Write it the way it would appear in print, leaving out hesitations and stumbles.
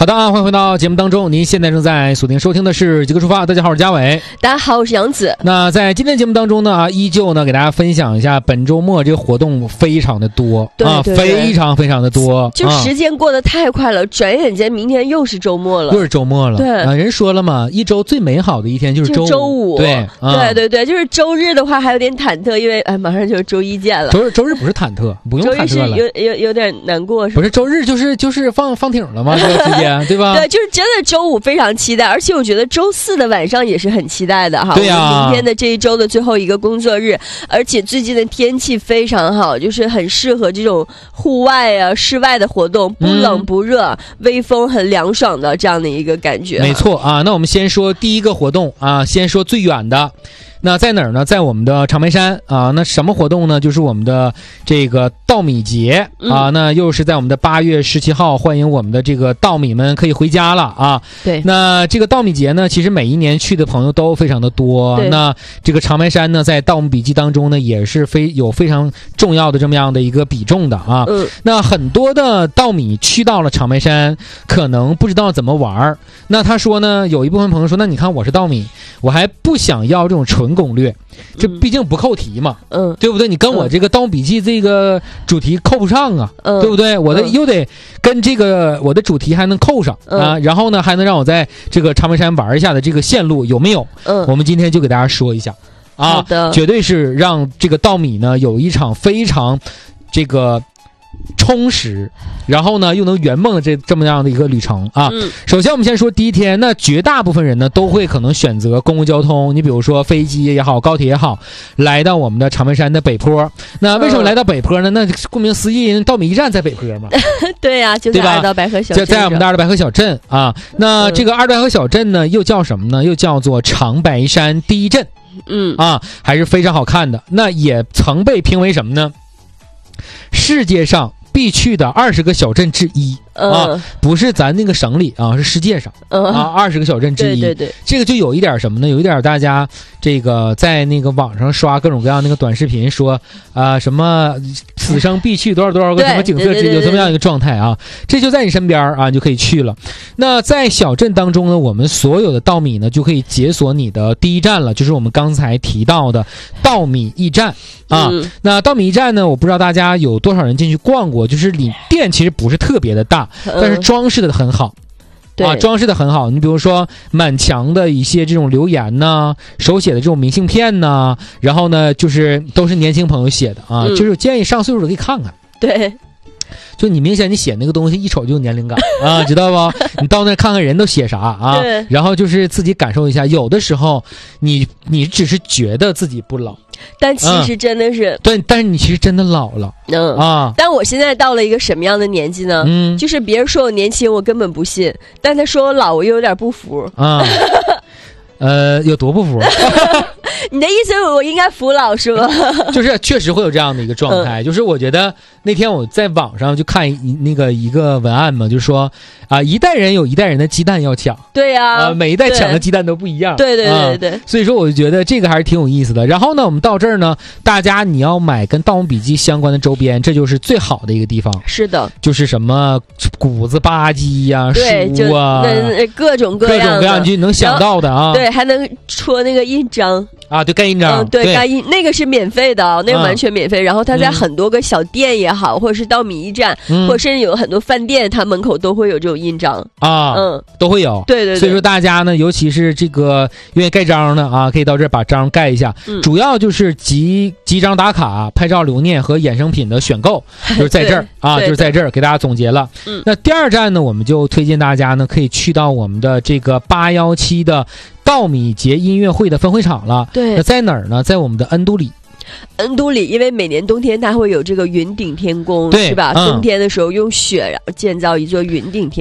的啊，欢迎回到节目当中。您现在正在锁定收听的是《极客出发》，大家好，我是嘉伟， 大家好，我是杨子。 那在今天节目当中呢，依旧呢给大家分享一下本周末这个活动非常的多， 对， 非常非常的多， 就时间过得太快了，转眼间明天又是周末了， 又是周末了。 对人说了嘛，一周最美好的一天就是周五，对， 对，就是周日的话还有点忐忑，因为马上就是周一见了。 周日不是忐忑，不用忐忑了， 周一是有点难过， 不是周日就是放挺了嘛，这个时间对吧？ 对，就是真的周五非常期待，而且我觉得周四的晚上也是很期待的哈。 对呀， 我们明天的这一周的最后一个工作日，而且最近的天气非常好，就是很适合这种户外啊、室外的活动，不冷不热，微风很凉爽的这样的一个感觉。 没错啊，那我们先说第一个活动啊，先说最远的。那在哪儿呢？在我们的长白山啊。那什么活动呢？就是我们的这个稻米节啊。那又是在我们的8月17号，欢迎我们的这个稻米们可以回家了啊。 对。 那这个稻米节呢，其实每一年去的朋友都非常的多。那这个长白山呢，在《盗墓笔记》当中呢，也是有非常重要的这么样的一个比重的啊。那很多的稻米去到了长白山，可能不知道怎么玩。那他说呢，有一部分朋友说，那你看我是稻米，我还不想要这种纯攻略，这毕竟不扣题嘛，对不对？你跟我这个《盗墓笔记》这个主题扣不上啊，对不对？我的又得跟这个我的主题还能扣上啊，然后呢还能让我在这个长白山玩一下的这个线路有没有？我们今天就给大家说一下啊，绝对是让这个稻米呢有一场非常这个充实，然后呢又能圆梦的这么样的一个旅程啊。首先我们先说第一天，那绝大部分人呢都会可能选择公共交通，你比如说飞机也好，高铁也好，来到我们的长白山的北坡。那为什么来到北坡呢？那顾名思义，稻米驿站在北坡嘛。 对呀，就在二道白河小镇， 在我们的二道白河小镇啊。那这个二道白河小镇呢，又叫什么呢？又叫做长白山第一镇。还是非常好看的。那也曾被评为什么呢？世界上必去的20个小镇之一啊，不是咱那个省里啊，是世界上20个小镇之一。 对， 这个就有一点什么呢？有一点大家这个在那个网上刷各种各样那个短视频说什么此生必去多少个什么景色有这么样一个状态啊，这就在你身边啊，你就可以去了。那在小镇当中呢，我们所有的稻米呢就可以解锁你的第一站了，就是我们刚才提到的稻米驿站啊。那稻米驿站呢，我不知道大家有多少人进去逛过，就是里店其实不是特别的大，但是装饰的很好。装饰的很好。你比如说满墙的一些这种留言呐，手写的这种明信片呐，然后呢就是都是年轻朋友写的啊，就是建议上岁数的可以看看。对，就你明显你写那个东西一瞅就有年龄感啊，知道不？你到那看看人都写啥啊，然后就是自己感受一下。有的时候你只是觉得自己不老， 但其实真的是对，但是你其实真的老了但我现在到了一个什么样的年纪呢？就是别人说我年轻，我根本不信；但他说我老，我又有点不服啊。有多不服？ 你的意思我应该服老是吗？ 就是确实会有这样的一个状态，就是我觉得那天我在网上就看一个文案嘛，就说一代人有一代人的鸡蛋要抢。对呀，每一代抢的鸡蛋都不一样。对，所以说我就觉得这个还是挺有意思的。然后呢，我们到这儿呢，大家你要买跟《盗墓笔记》相关的周边，这就是最好的一个地方。是的，就是什么谷子吧唧呀、书啊， 各种各样你能想到的啊。 对，还能戳那个印章啊，对，盖印章， 对，盖印那个是免费的，那个完全免费。然后它在很多个小店也好，或者是稻米驿站，或者甚至有很多饭店，它门口都会有这种印章啊，都会有。对，所以说大家呢，尤其是这个愿意盖章的啊，可以到这儿把章盖一下。主要就是集章打卡、拍照留念和衍生品的选购，就是在这儿啊，就是在这儿给大家总结了。那第二站呢，我们就推荐大家呢，可以去到我们的这个817的稻米节音乐会的分会场了。对，那在哪儿呢？在我们的恩都里。因为每年冬天它会有这个云顶天宫，是吧？冬天的时候用雪然后建造一座云顶天宫。